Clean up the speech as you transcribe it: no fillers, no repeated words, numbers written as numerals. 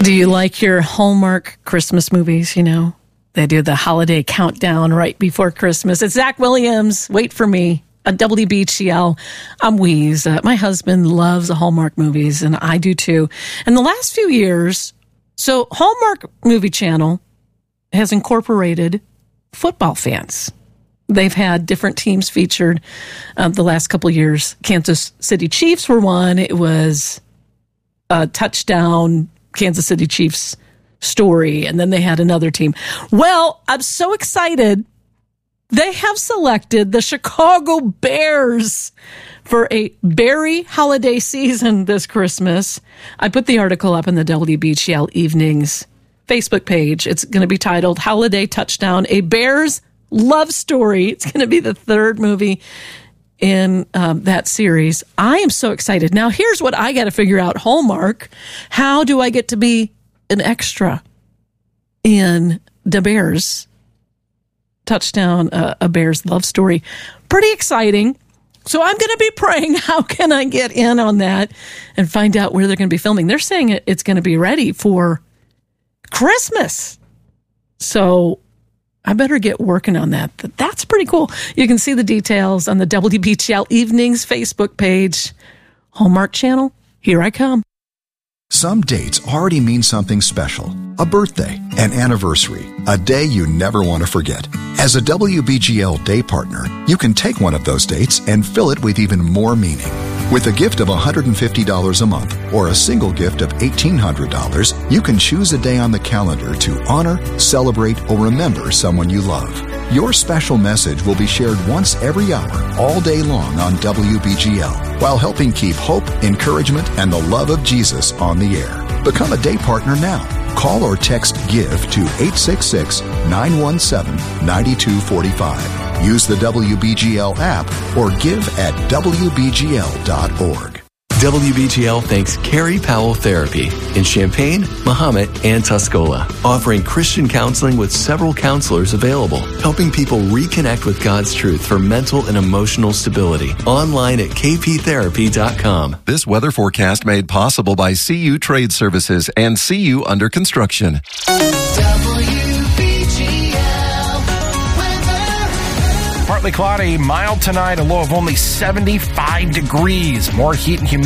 Do you like your Hallmark Christmas movies? You know, they do the holiday countdown right before Christmas. It's Zach Williams. Wait for me. A WBGL. I'm Wheeze. My husband loves the Hallmark movies, and I do too. And the last few years, so Hallmark Movie Channel has incorporated football fans. They've had different teams featured the last couple of years. Kansas City Chiefs were one. It was a touchdown Kansas City Chiefs story, and then they had another team. Well, I'm so excited. They have selected the Chicago Bears for a berry holiday season this Christmas. I put the article up in the WBGL Evenings Facebook page. It's going to be titled Holiday Touchdown, a Bears Love Story. It's going to be the third movie in that series. I am so excited. Now, here's what I got to figure out. Hallmark, how do I get to be an extra in the Bears Touchdown, a Bears Love Story? Pretty exciting. So I'm going to be praying, how can I get in on that and find out where they're going to be filming? They're saying it's going to be ready for Christmas. So I better get working on that. That's pretty cool. You can see the details on the WBGL Evenings Facebook page. Hallmark Channel, here I come. Some dates already mean something special. A birthday, an anniversary, a day you never want to forget. As a WBGL day partner, you can take one of those dates and fill it with even more meaning. With a gift of $150 a month or a single gift of $1,800, you can choose a day on the calendar to honor, celebrate, or remember someone you love. Your special message will be shared once every hour, all day long on WBGL, while helping keep hope, encouragement, and the love of Jesus on the air. Become a day partner now. Call or text GIVE to 866-917-9245. Use the WBGL app or give at WBGL.org. WBGL thanks Carrie Powell Therapy in Champaign, Mahomet, and Tuscola, offering Christian counseling with several counselors available, helping people reconnect with God's truth for mental and emotional stability. Online at kptherapy.com. This weather forecast made possible by CU Trade Services and CU Under Construction. Partly cloudy, mild tonight, a low of only 75 degrees. More heat and humidity